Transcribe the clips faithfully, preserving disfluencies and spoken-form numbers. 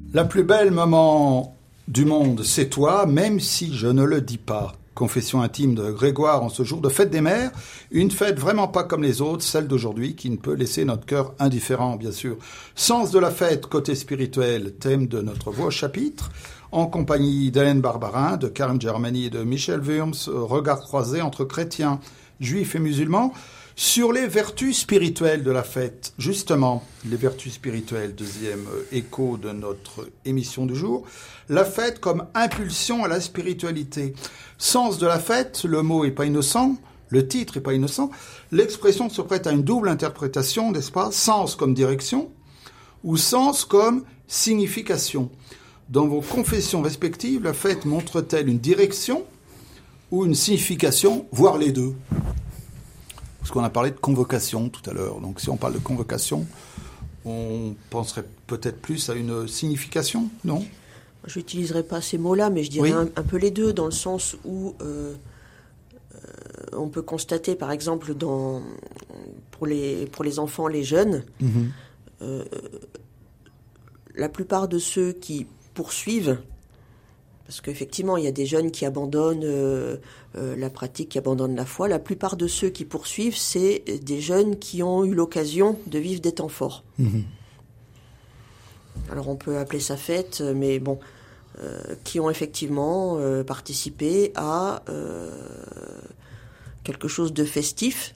La plus belle maman du monde, c'est toi, même si je ne le dis pas. Confession intime de Grégoire en ce jour de fête des mères, une fête vraiment pas comme les autres, celle d'aujourd'hui qui ne peut laisser notre cœur indifférent, bien sûr. Sens de la fête, côté spirituel, thème de notre voix chapitre, en compagnie d'Hélène Barbarin, de Karim Germani et de Michel Wurms, regard croisé entre chrétiens, juifs et musulmans, sur les vertus spirituelles de la fête. Justement, les vertus spirituelles, deuxième écho de notre émission du jour. La fête comme impulsion à la spiritualité. Sens de la fête, le mot est pas innocent, le titre est pas innocent. L'expression se prête à une double interprétation, n'est-ce pas? Sens comme direction ou sens comme signification. Dans vos confessions respectives, la fête montre-t-elle une direction ou une signification, voire les deux? Parce qu'on a parlé de convocation tout à l'heure. Donc si on parle de convocation, on penserait peut-être plus à une signification, non? Je n'utiliserai pas ces mots-là, mais je dirais oui. un, un peu les deux, dans le sens où euh, euh, on peut constater, par exemple, dans, pour, les, pour les enfants, les jeunes, mm-hmm. euh, la plupart de ceux qui poursuivent, parce qu'effectivement, il y a des jeunes qui abandonnent euh, euh, la pratique, qui abandonnent la foi. La plupart de ceux qui poursuivent, c'est des jeunes qui ont eu l'occasion de vivre des temps forts. Mmh. Alors, on peut appeler ça fête, mais bon, euh, qui ont effectivement euh, participé à euh, quelque chose de festif,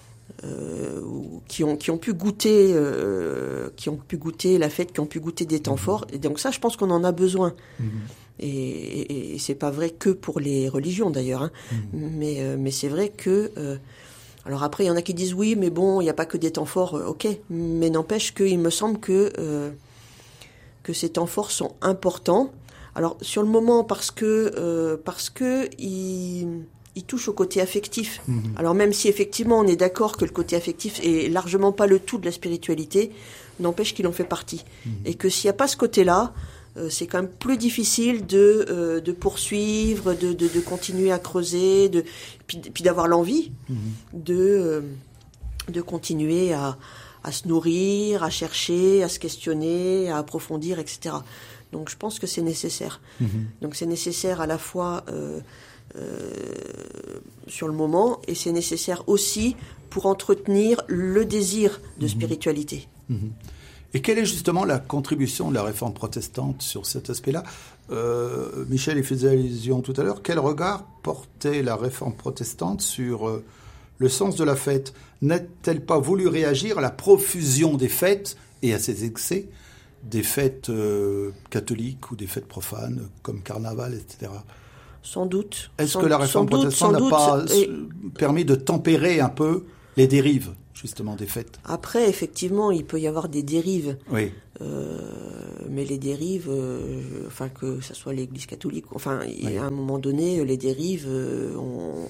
euh, ou qui ont qui ont pu goûter, euh, qui ont pu goûter la fête, qui ont pu goûter des temps mmh. forts. Et donc ça, je pense qu'on en a besoin. Mmh. Et, et, et c'est pas vrai que pour les religions d'ailleurs, hein. Mmh. mais, euh, mais c'est vrai que... Euh, alors après, il y en a qui disent oui, mais bon, il n'y a pas que des temps forts, euh, ok. Mais n'empêche qu'il me semble que, euh, que ces temps forts sont importants. Alors sur le moment, parce que, euh, parce que ils, ils touchent au côté affectif. Mmh. Alors même si effectivement on est d'accord que le côté affectif est largement pas le tout de la spiritualité, n'empêche qu'il en fait partie. Mmh. Et que s'il n'y a pas ce côté-là, Euh, c'est quand même plus difficile de, euh, de poursuivre, de, de, de continuer à creuser, de, puis, puis d'avoir l'envie mmh. de, euh, de continuer à, à se nourrir, à chercher, à se questionner, à approfondir, et cetera. Donc je pense que c'est nécessaire. Mmh. Donc c'est nécessaire à la fois euh, euh, sur le moment, et c'est nécessaire aussi pour entretenir le désir de mmh. spiritualité. Mmh. Et quelle est justement la contribution de la réforme protestante sur cet aspect-là? euh, Michel y faisait allusion tout à l'heure. Quel regard portait la réforme protestante sur euh, le sens de la fête? N'a-t-elle pas voulu réagir à la profusion des fêtes et à ses excès, des fêtes euh, catholiques ou des fêtes profanes, comme carnaval, et cetera? Sans doute. Est-ce sans, que la réforme protestante n'a pas et... permis de tempérer un peu les dérives justement des fêtes? Après, effectivement, il peut y avoir des dérives. Oui. Euh, mais les dérives, euh, enfin que ça soit l'Église catholique, enfin, oui. à un moment donné, les dérives, euh, on,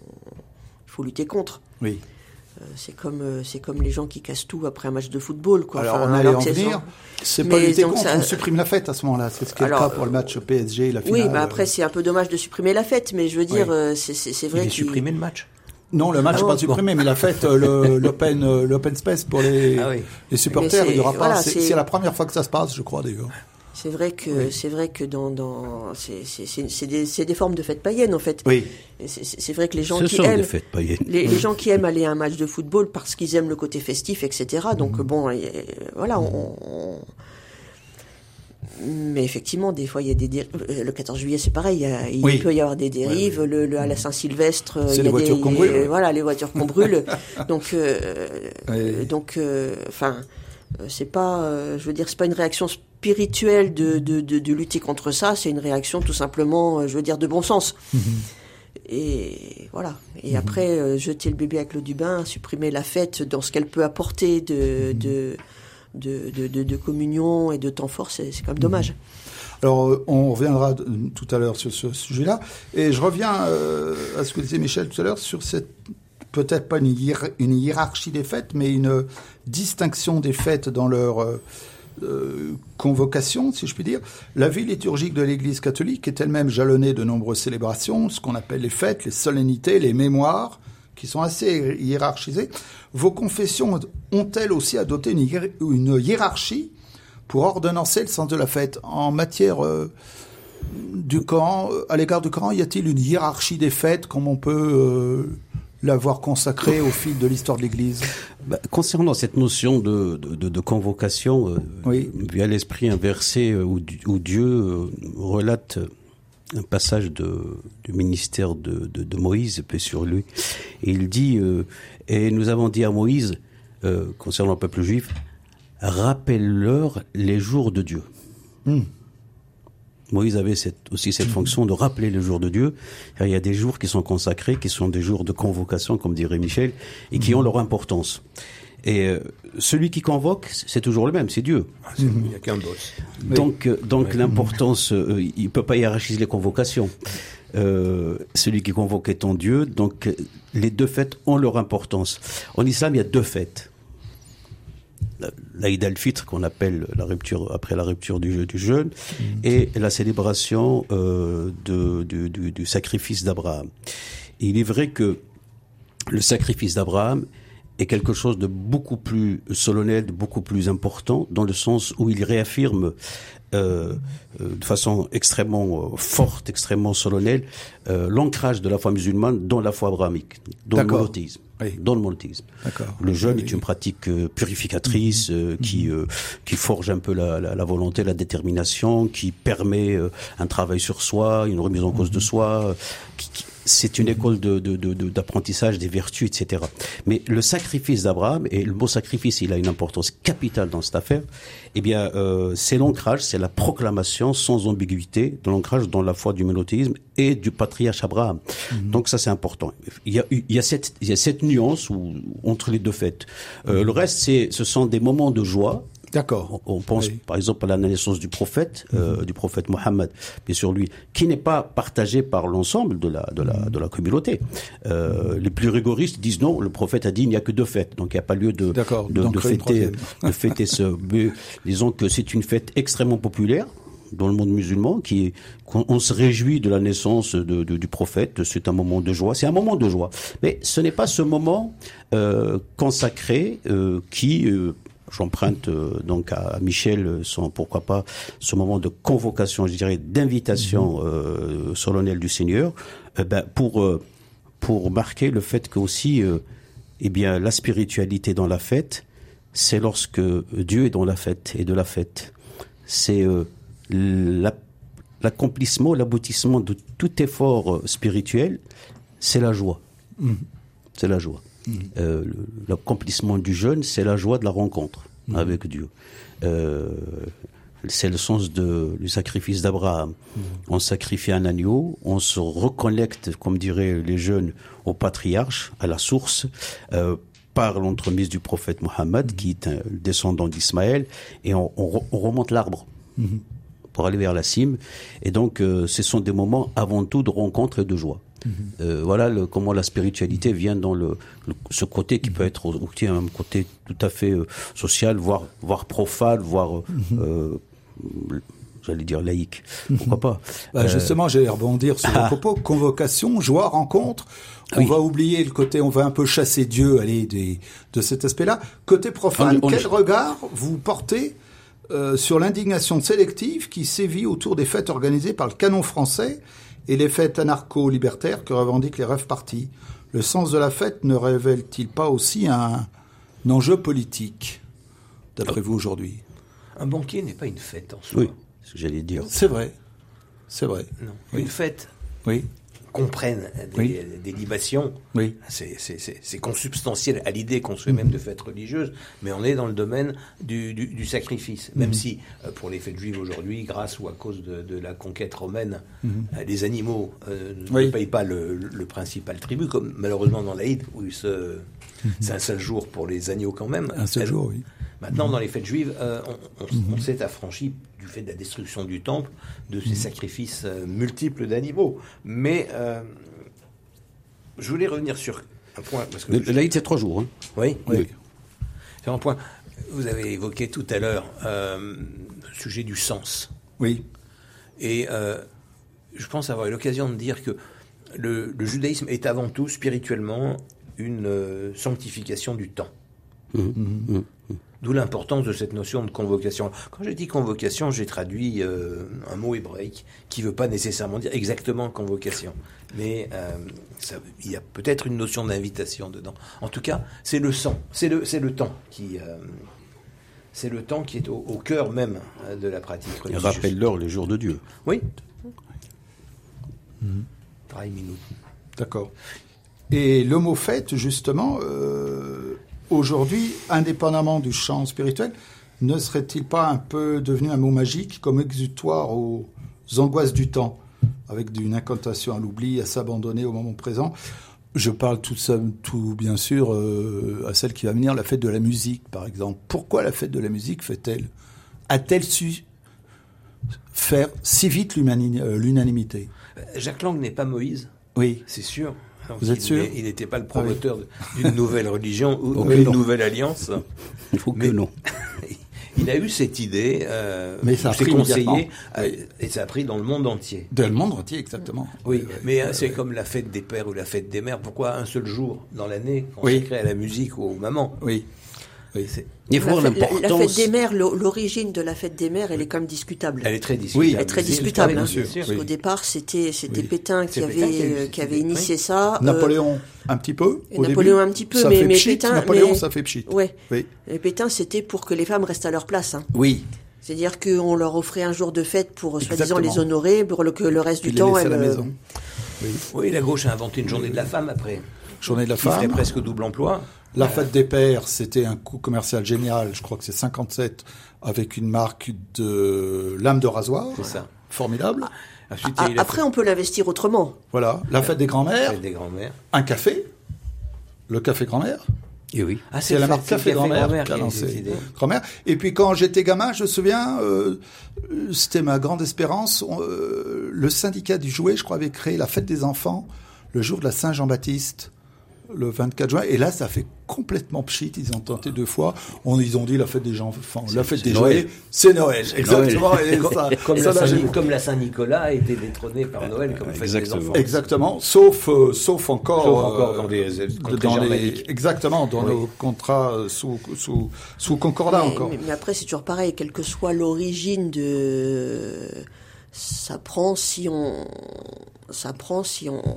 il faut lutter contre. Oui. Euh, c'est comme euh, c'est comme les gens qui cassent tout après un match de football, quoi. Alors enfin, on allait en venir. C'est pas lutter contre, ça... on supprime la fête à ce moment-là. C'est ce qui est alors, le cas pour le match P S G, la finale. Oui, mais après c'est un peu dommage de supprimer la fête, mais je veux dire, oui. euh, c'est, c'est, c'est vrai. Il est supprimé le match. Non, le match n'est ah, pas supprimé, bon. mais la fête, le, l'open, l'open space pour les, ah oui. les supporters, il y aura voilà, pas. C'est, c'est... c'est la première fois que ça se passe, je crois d'ailleurs. C'est vrai que oui. c'est vrai que dans, dans c'est, c'est, c'est, c'est, des, c'est des formes de fêtes païennes en fait. Oui. C'est, c'est vrai que les gens Ce qui sont aiment des fêtes païennes. Les, les gens qui aiment aller à un match de football parce qu'ils aiment le côté festif, et cetera. Donc mmh. bon, et, voilà, on, on mais effectivement, des fois, il y a des dérives. Le quatorze juillet, c'est pareil. Il, y a, il oui. peut y avoir des dérives. Oui, oui. Le, le, à la Saint-Sylvestre, c'est il y les a voitures des, qu'on brûle. Voilà, les voitures qu'on brûle. Donc, euh, oui. donc, enfin, euh, c'est pas, euh, je veux dire, c'est pas une réaction spirituelle de, de, de, de lutter contre ça. C'est une réaction tout simplement, je veux dire, de bon sens. Mm-hmm. Et voilà. Et mm-hmm. après, euh, jeter le bébé avec l'eau du bain, supprimer la fête dans ce qu'elle peut apporter de, mm-hmm. de De, de, de, de communion et de temps fort, c'est, c'est quand même dommage. Alors, on reviendra tout à l'heure sur ce sujet-là. Et je reviens euh, à ce que disait Michel tout à l'heure sur cette, peut-être pas une, hiér- une hiérarchie des fêtes, mais une distinction des fêtes dans leur euh, euh, convocation, si je puis dire. La vie liturgique de l'Église catholique est elle-même jalonnée de nombreuses célébrations, ce qu'on appelle les fêtes, les solennités, les mémoires, qui sont assez hiérarchisées. Vos confessions ont-elles aussi adopté une, hiér- une hiérarchie pour ordonnancer le sens de la fête. En matière euh, du Coran, à l'égard du Coran, y a-t-il une hiérarchie des fêtes comme on peut euh, l'avoir consacrée au fil de l'histoire de l'Église? Bah, concernant cette notion de, de, de, de convocation, euh, oui. il vient à l'esprit un verset où, où Dieu euh, relate un passage de, du ministère de, de, de Moïse, paix sur lui, et il dit euh, « Et nous avons dit à Moïse, euh, concernant le peuple juif, rappelle-leur les jours de Dieu. Mm. » Moïse avait cette, aussi cette fonction de rappeler les jours de Dieu. Il y a des jours qui sont consacrés, qui sont des jours de convocation, comme dirait Michel, et qui ont leur importance. Et euh, celui qui convoque, c'est toujours le même, c'est Dieu. Ah, c'est, il n'y a qu'un boss. Donc, euh, donc oui. l'importance, euh, il ne peut pas hiérarchiser les convocations. Euh, celui qui convoque étant Dieu, donc les deux fêtes ont leur importance. En islam, il y a deux fêtes. L'Aïd al-Fitr, qu'on appelle la rupture, après la rupture du, du jeûne, mmh. et la célébration euh, de, du, du, du sacrifice d'Abraham. Et il est vrai que le sacrifice d'Abraham est quelque chose de beaucoup plus solennel, de beaucoup plus important, dans le sens où il réaffirme euh, euh, de façon extrêmement euh, forte, extrêmement solennelle, euh, l'ancrage de la foi musulmane dans la foi abrahamique, dans D'accord. le monothéisme. Oui. Dans le monothéisme. Le jeûne oui. est une pratique euh, purificatrice euh, mmh. qui euh, qui forge un peu la, la, la volonté, la détermination, qui permet euh, un travail sur soi, une remise en cause mmh. de soi. Euh, qui, qui, c'est une école de, de, de, de, d'apprentissage des vertus, et cetera. Mais le sacrifice d'Abraham, et le mot sacrifice, il a une importance capitale dans cette affaire, eh bien, euh, c'est l'ancrage, c'est la proclamation sans ambiguïté de l'ancrage dans la foi du monothéisme et du patriarche Abraham. Mmh. Donc ça, c'est important. Il y a, il y a cette, il y a cette nuance où, entre les deux fêtes. Euh, mmh. Le reste, c'est, ce sont des moments de joie. D'accord. On, on pense oui. par exemple à la naissance du prophète, mmh. euh, du prophète Mohammed, bien sûr lui, qui n'est pas partagé par l'ensemble de la de la de la communauté. Euh, mmh. Les plus rigoristes disent non, le prophète a dit il n'y a que deux fêtes, donc il n'y a pas lieu de D'accord. de, de fêter de fêter ce. Mais disons que c'est une fête extrêmement populaire dans le monde musulman, qui on, on se réjouit de la naissance de, de, du prophète. C'est un moment de joie. C'est un moment de joie, mais ce n'est pas ce moment euh, consacré euh, qui euh, J'emprunte euh, donc à Michel, son, pourquoi pas, ce moment de convocation, je dirais, d'invitation euh, solennelle du Seigneur, euh, ben, pour euh, pour marquer le fait que aussi, euh, eh bien, la spiritualité dans la fête, c'est lorsque Dieu est dans la fête et de la fête. C'est euh, la, l'accomplissement, l'aboutissement de tout effort spirituel, c'est la joie. Mmh. C'est la joie. Mmh. Euh, l'accomplissement du jeûne, c'est la joie de la rencontre mmh. avec Dieu. Euh, c'est le sens de, du sacrifice d'Abraham. Mmh. On sacrifie un agneau, on se reconnecte, comme diraient les jeunes, au patriarche, à la source, euh, par l'entremise du prophète Mohammed, mmh. qui est un descendant d'Ismaël, et on, on, on remonte l'arbre mmh. pour aller vers la cime. Et donc, euh, ce sont des moments avant tout de rencontre et de joie. Mmh. Euh, voilà le, comment la spiritualité vient dans le, le ce côté qui peut être aussi un côté tout à fait euh, social, voire voire profane, voire mmh. euh, j'allais dire laïque. Pourquoi pas? Bah, justement, euh... j'allais rebondir sur le propos. Convocation, joie, rencontre. On oui. va oublier le côté, on va un peu chasser Dieu, allez, des, de cet aspect-là. Côté profane, on, on... quel regard vous portez euh, sur l'indignation sélective qui sévit autour des fêtes organisées par le canon français et les fêtes anarcho-libertaires que revendiquent les rêves partis? Le sens de la fête ne révèle-t-il pas aussi un, un enjeu politique, d'après vous, aujourd'hui? Un banquet n'est pas une fête en soi. Oui, c'est ce que j'allais dire. C'est vrai. C'est vrai. Non. Oui. Une fête oui. comprenne des, oui. des libations. Oui. C'est, c'est, c'est, c'est consubstantiel à l'idée qu'on se fait mmh. même de fêtes religieuses, mais on est dans le domaine du, du, du sacrifice. Mmh. Même si, euh, pour les fêtes juives aujourd'hui, grâce ou à cause de, de la conquête romaine, mmh. euh, les animaux euh, oui. ne payent pas le, le principal tribut, comme malheureusement dans l'Aïd, où se, mmh. c'est un seul jour pour les agneaux quand même. Un seul Elle, jour, oui. Maintenant, mmh. dans les fêtes juives, euh, on, on, mmh. on s'est affranchi du fait de la destruction du temple, de ces mmh. sacrifices euh, multiples d'animaux. Mais euh, je voulais revenir sur un point. Parce que je... L'Aïd, c'est trois jours. Hein. Oui, oui. oui. Sur un point. Vous avez évoqué tout à l'heure euh, le sujet du sens. Oui. Et euh, je pense avoir eu l'occasion de dire que le, le judaïsme est avant tout, spirituellement, une euh, sanctification du temps. Mmh, mmh. D'où l'importance de cette notion de convocation. Quand j'ai dit convocation, j'ai traduit euh, un mot hébraïque qui ne veut pas nécessairement dire exactement convocation. Mais euh, ça, il y a peut-être une notion d'invitation dedans. En tout cas, c'est le sang, c'est le, c'est le temps qui... Euh, c'est le temps qui est au, au cœur même de la pratique religieuse. Rappelle-leur les jours de Dieu. Oui. Mmh. Drei Minuten. D'accord. Et le mot fête, justement... Euh... Aujourd'hui, indépendamment du champ spirituel, ne serait-il pas un peu devenu un mot magique comme exutoire aux angoisses du temps, avec une incantation à l'oubli, à s'abandonner au moment présent? Je parle tout, ça, tout bien sûr euh, à celle qui va venir, la fête de la musique, par exemple. Pourquoi la fête de la musique fait-elle, a-t-elle su faire si vite l'unani- euh, l'unanimité? Jacques Lang n'est pas Moïse. Oui. C'est sûr. Donc Vous êtes il sûr? Il n'était pas le promoteur ah oui. d'une nouvelle religion ou okay, d'une non. nouvelle alliance. Il faut que Mais non. Il a eu cette idée, euh, mais ça a pris conseillé, euh, oui. et ça a pris dans le monde entier. Dans le monde entier, exactement. Oui, oui, oui mais oui, c'est oui. comme la fête des pères ou la fête des mères. Pourquoi un seul jour dans l'année consacré oui. à la musique ou aux mamans? Oui. Oui, c'est... La, fête, la, la fête des mères, l'origine de la fête des mères, elle est quand même discutable. Elle est très discutable. Oui, elle est très discutable. Bien hein, sûr. Parce Oui. qu'au départ, c'était, c'était oui. Pétain qui avait, Pétain qui, a, qui avait initié oui. ça. Napoléon, euh, un petit peu. Au Napoléon, début. un petit peu, ça mais, fait mais pchit, Pétain. Napoléon, mais, ça fait pchit. Ouais. Oui. Et Pétain, c'était pour que les femmes restent à leur place. Hein. Oui. C'est-à-dire qu'on leur offrait un jour de fête pour, soi-disant, les honorer, pour le, que le reste Puis du temps, elles. À la maison. Oui. oui, la gauche a inventé une journée de la femme après. Journée de la qui femme. ferait presque double emploi. La fête des pères, c'était un coup commercial génial. Je crois que c'est cinquante-sept avec une marque de lame de rasoir. C'est ça. Formidable. Ah, Ensuite, ah, après, fête... on peut l'investir autrement. Voilà. La fête des grands-mères. La fête des grands-mères. Un café. Le café grand-mère. Et oui. Ah, c'est, c'est la marque Café Grand-mère qui a lancé Grand-mère. Et puis quand j'étais gamin, je me souviens, euh, c'était ma grande espérance, on, euh, le syndicat du jouet, je crois, avait créé la fête des enfants le jour de la Saint-Jean-Baptiste, le vingt-quatre juin. Et là, ça fait complètement pchit. Ils ont tenté deux fois. On, ils ont dit la fête des enfants, la fête des Noël. jouets, c'est Noël. C'est exactement. Noël. Et ça, comme, ça, la Saint, comme la Saint-Nicolas a été détrônée par Noël comme fête des enfants. Exactement. Sauf, euh, sauf encore, sauf encore dans des dans les, exactement, dans oui. nos contrats sous, sous, sous concordat mais, encore. Mais, mais après, c'est toujours pareil. Quelle que soit l'origine de, ça prend si on, ça prend si on,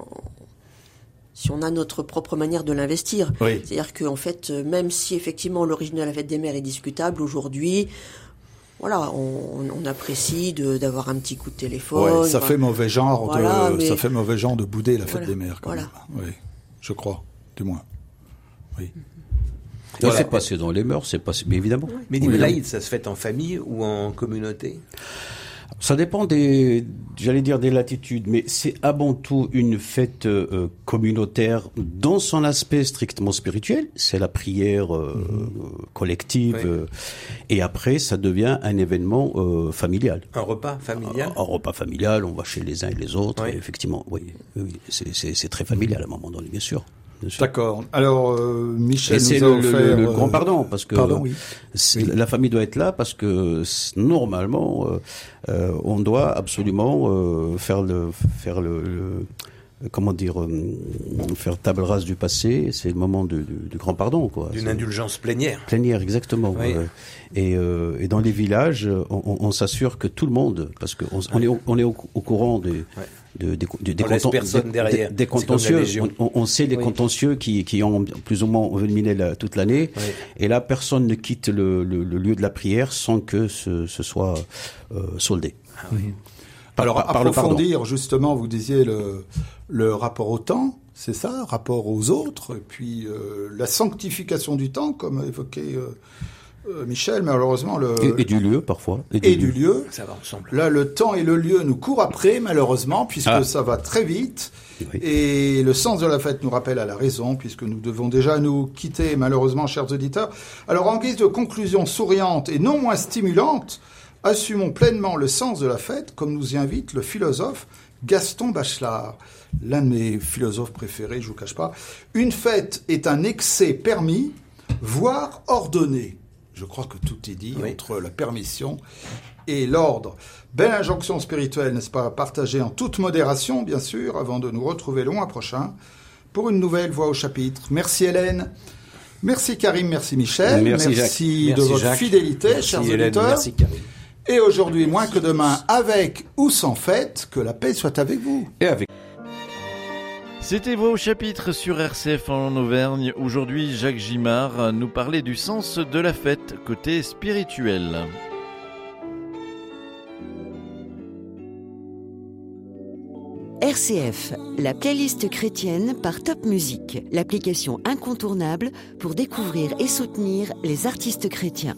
si on a notre propre manière de l'investir. Oui. C'est-à-dire qu'en fait, même si effectivement l'origine de la fête des mères est discutable, aujourd'hui, voilà, on, on apprécie de, d'avoir un petit coup de téléphone. Ouais, ça enfin, fait mauvais genre, voilà, de, mais... ça fait mauvais genre de bouder la fête voilà, des mères. Quand voilà. même. Oui, je crois, du moins. Oui. Voilà. C'est passé dans les mœurs, c'est passé, mais évidemment. Mais dis-moi, l'Aïd, ça se fait en famille ou en communauté? Ça dépend des, j'allais dire des latitudes, mais c'est avant tout une fête euh, communautaire dans son aspect strictement spirituel. C'est la prière euh, mmh. collective, oui. euh, et après ça devient un événement euh, familial. Un repas familial. Un, un repas familial, on va chez les uns et les autres. Oui. Et effectivement, oui, oui c'est, c'est, c'est très familial à un moment donné, bien sûr. D'accord. Alors, euh, Michel et c'est nous a le, offert... le, le grand pardon, parce que pardon, oui. Oui. La famille doit être là, parce que normalement, euh, euh, on doit absolument euh, faire le... Faire le, le comment dire, euh, faire table rase du passé, c'est le moment du, du, du grand pardon, quoi. D'une c'est... indulgence plénière. Plénière, exactement. Oui. Euh, et, euh, et dans les villages, on, on, on s'assure que tout le monde, parce qu'on on est, au, on est au, au courant des... Ouais. De, des, des, des, content, personne derrière. des, des contentieux, on, on sait les oui. contentieux qui, qui ont plus ou moins enveniné la, toute l'année, oui. et là personne ne quitte le, le, le lieu de la prière sans que ce, ce soit euh, soldé. Ah oui. Par, Alors, par approfondir, justement, vous disiez le, le rapport au temps, c'est ça, rapport aux autres, et puis euh, la sanctification du temps, comme évoqué euh, euh, Michel, mais malheureusement... Le, et, et du lieu, parfois. Et, du, et lieu. du lieu. Ça va ensemble. Là, le temps et le lieu nous courent après, malheureusement, puisque ah. ça va très vite. Oui. Et le sens de la fête nous rappelle à la raison, puisque nous devons déjà nous quitter, malheureusement, chers auditeurs. Alors, en guise de conclusion souriante et non moins stimulante, assumons pleinement le sens de la fête, comme nous y invite le philosophe Gaston Bachelard, l'un de mes philosophes préférés, je ne vous cache pas. Une fête est un excès permis, voire ordonné. Je crois que tout est dit oui. entre la permission et l'ordre. Belle injonction spirituelle, n'est-ce pas, partagée en toute modération, bien sûr, avant de nous retrouver le mois prochain pour une nouvelle Voix au chapitre. Merci Hélène. Merci Karim, merci Michel, merci, merci Jacques. de merci votre Jacques. fidélité, Merci chers Hélène, auditeurs. merci Karim. Et aujourd'hui, moins que demain, avec ou sans fête, que la paix soit avec vous. Et avec C'était vos chapitres sur R C F en Auvergne. Aujourd'hui, Jacques Gimard nous parlait du sens de la fête, côté spirituel. R C F, la playlist chrétienne par Top Music, l'application incontournable pour découvrir et soutenir les artistes chrétiens.